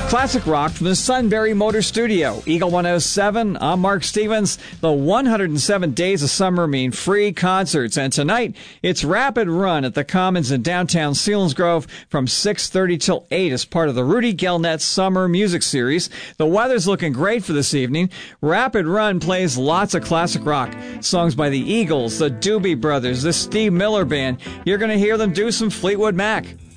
Classic rock from the Sunbury Motor Studio. Eagle 107, I'm Mark Stevens. The 107 Days of Summer mean free concerts. And tonight, it's Rapid Run at the Commons in downtown Selinsgrove from 6:30 till 8 as part of the Rudy Gelnett Summer Music Series. The weather's looking great for this evening. Rapid Run plays lots of classic rock. Songs by the Eagles, the Doobie Brothers, the Steve Miller Band. You're going to hear them do some Fleetwood Mac.